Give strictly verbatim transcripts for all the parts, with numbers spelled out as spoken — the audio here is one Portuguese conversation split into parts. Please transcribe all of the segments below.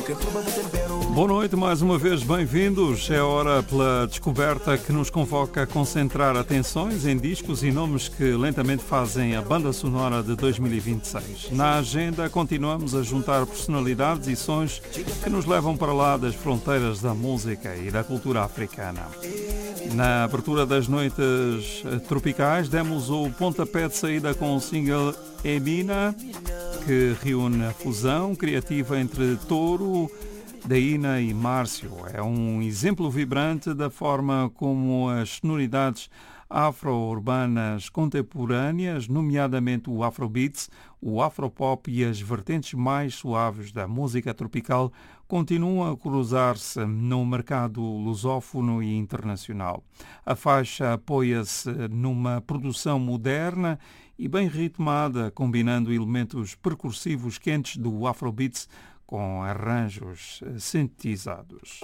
Boa noite, mais uma vez bem-vindos. É hora pela descoberta que nos convoca a concentrar atenções em discos e nomes que lentamente fazem a banda sonora de dois mil e vinte e seis. Na agenda continuamos a juntar personalidades e sons que nos levam para lá das fronteiras da música e da cultura africana. Na abertura das noites tropicais demos o pontapé de saída com o single Emina, que reúne a fusão criativa entre Touro, Daína e Márcio. É um exemplo vibrante da forma como as sonoridades afro-urbanas contemporâneas, nomeadamente o afrobeats, o afropop e as vertentes mais suaves da música tropical, continuam a cruzar-se no mercado lusófono e internacional. A faixa apoia-se numa produção moderna e bem ritmada, combinando elementos percussivos quentes do afrobeats com arranjos sintetizados.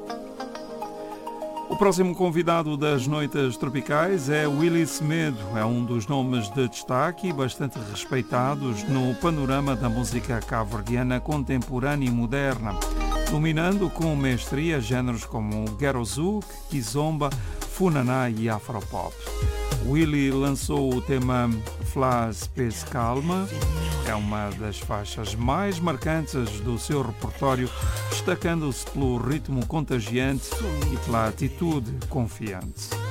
O próximo convidado das noites tropicais é Willie Smith. É um dos nomes de destaque e bastante respeitados no panorama da música cabo-verdiana contemporânea e moderna, dominando com mestria géneros como ghetto zouk, kizomba, funaná e afropop. Willie lançou o tema Fla Space Calma. É uma das faixas mais marcantes do seu repertório, destacando-se pelo ritmo contagiante e pela atitude confiante.